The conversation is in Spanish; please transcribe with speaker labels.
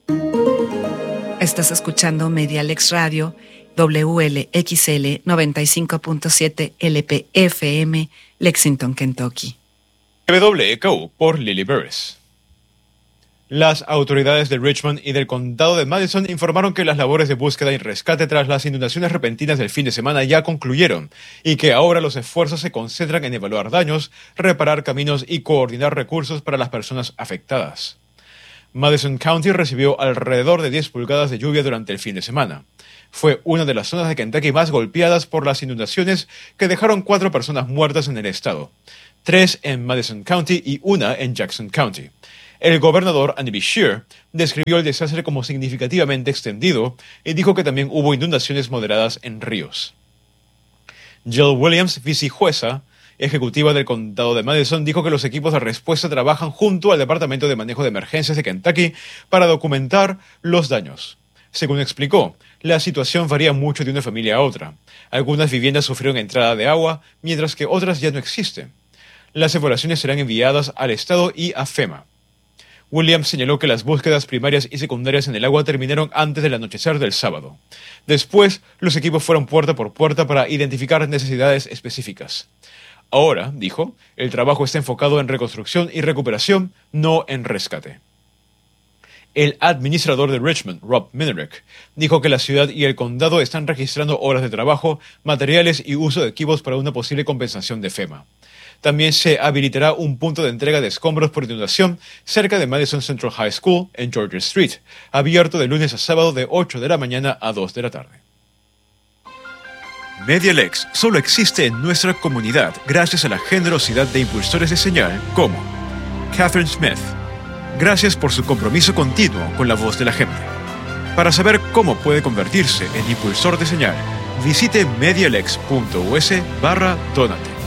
Speaker 1: Estás escuchando Medialex Radio, WLXL 95.7 LP-FM, Lexington, Kentucky.
Speaker 2: WKU por Lily Burris. Las autoridades de Richmond y del condado de Madison informaron que las labores de búsqueda y rescate tras las inundaciones repentinas del fin de semana ya concluyeron y que ahora los esfuerzos se concentran en evaluar daños, reparar caminos y coordinar recursos para las personas afectadas. Madison County recibió alrededor de 10 pulgadas de lluvia durante el fin de semana. Fue una de las zonas de Kentucky más golpeadas por las inundaciones que dejaron 4 personas muertas en el estado, 3 en Madison County y 1 en Jackson County. El gobernador Andy Beshear describió el desastre como significativamente extendido y dijo que también hubo inundaciones moderadas en ríos. Jill Williams, vicejueza ejecutiva del condado de Madison, dijo que los equipos de respuesta trabajan junto al Departamento de Manejo de Emergencias de Kentucky para documentar los daños. Según explicó, la situación varía mucho de una familia a otra. Algunas viviendas sufrieron entrada de agua, mientras que otras ya no existen. Las evaluaciones serán enviadas al estado y a FEMA. Williams señaló que las búsquedas primarias y secundarias en el agua terminaron antes del anochecer del sábado. Después, los equipos fueron puerta por puerta para identificar necesidades específicas. Ahora, dijo, el trabajo está enfocado en reconstrucción y recuperación, no en rescate. El administrador de Richmond, Rob Minerick, dijo que la ciudad y el condado están registrando horas de trabajo, materiales y uso de equipos para una posible compensación de FEMA. También se habilitará un punto de entrega de escombros por inundación cerca de Madison Central High School en Georgia Street, abierto de lunes a sábado de 8 de la mañana a 2 de la tarde. Medialex solo existe en nuestra comunidad gracias a la generosidad de impulsores de señal como Catherine Smith. Gracias por su compromiso continuo con la voz de la gente. Para saber cómo puede convertirse en impulsor de señal, visite medialex.us/donate.